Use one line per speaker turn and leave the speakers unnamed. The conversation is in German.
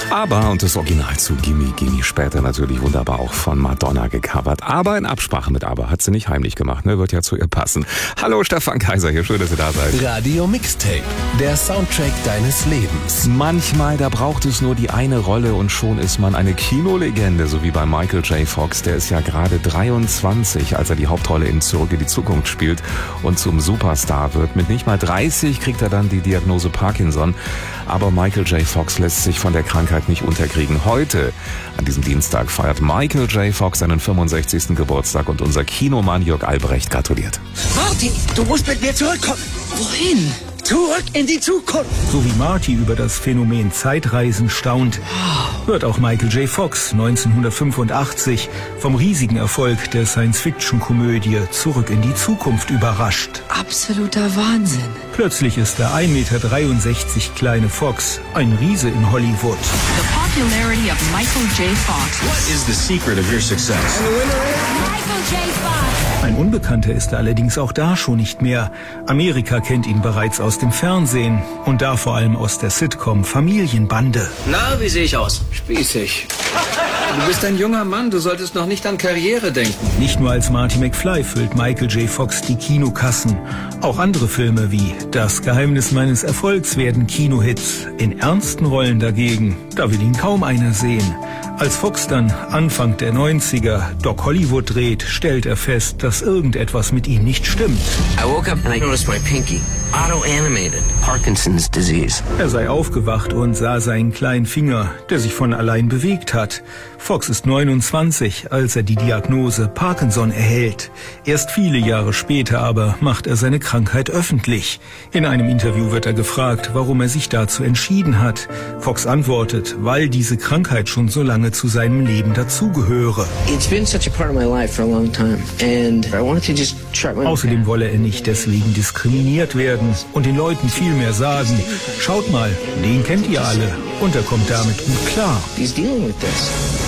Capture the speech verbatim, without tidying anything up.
Aber, und das Original zu Gimme Gimme später natürlich wunderbar auch von Madonna gecovert. Aber in Absprache mit ABBA hat sie nicht heimlich gemacht, ne? Wird ja zu ihr passen. Hallo, Stefan Kaiser hier, schön, dass ihr da seid.
Radio Mixtape, der Soundtrack deines Lebens.
Manchmal, da braucht es nur die eine Rolle und schon ist man eine Kinolegende, so wie bei Michael J. Fox. Der ist ja gerade dreiundzwanzig, als er die Hauptrolle in Zurück in die Zukunft spielt und zum Superstar wird. Mit nicht mal dreißig kriegt er dann die Diagnose Parkinson. Aber Michael J. Fox lässt sich von der Krankheit nicht unterkriegen. Heute, an diesem Dienstag, feiert Michael J. Fox seinen fünfundsechzigsten Geburtstag und unser Kinomann Jörg Albrecht gratuliert.
Marty, du musst mit mir zurückkommen.
Wohin?
Zurück in die Zukunft.
So wie Marty über das Phänomen Zeitreisen staunt, wird auch Michael J. Fox neunzehnhundertfünfundachtzig vom riesigen Erfolg der Science-Fiction-Komödie Zurück in die Zukunft überrascht.
Absoluter Wahnsinn.
Plötzlich ist der ein Meter dreiundsechzig kleine Fox ein Riese in Hollywood.
The popularity of Michael J. Fox.
What is the secret of your success?
Michael J. Fox.
Ein Unbekannter ist er allerdings auch da schon nicht mehr. Amerika kennt ihn bereits aus dem Fernsehen und da vor allem aus der Sitcom Familienbande.
Na, wie sehe ich aus?
Spießig. Du bist ein junger Mann, du solltest noch nicht an Karriere denken.
Nicht nur als Marty McFly füllt Michael J. Fox die Kinokassen. Auch andere Filme wie Das Geheimnis meines Erfolgs werden Kinohits. In ernsten Rollen dagegen, da will ihn kaum einer sehen. Als Fox dann Anfang der neunziger Doc Hollywood dreht, stellt er fest, dass irgendetwas mit ihm nicht stimmt.
I woke up and I noticed my pinky. Auto-animated. Parkinson's disease.
Er sei aufgewacht und sah seinen kleinen Finger, der sich von allein bewegt hat. Fox ist neunundzwanzig, als er die Diagnose Parkinson erhält. Erst viele Jahre später aber macht er seine Krankheit öffentlich. In einem Interview wird er gefragt, warum er sich dazu entschieden hat. Fox antwortet, weil diese Krankheit schon so lange zu seinem Leben dazugehöre.
It's been such a part of my life for a long time and I wanted to just try my
Außerdem wolle er nicht deswegen diskriminiert werden und den Leuten viel mehr sagen, schaut mal, den kennt ihr alle und er kommt damit gut klar.
He's dealing with this.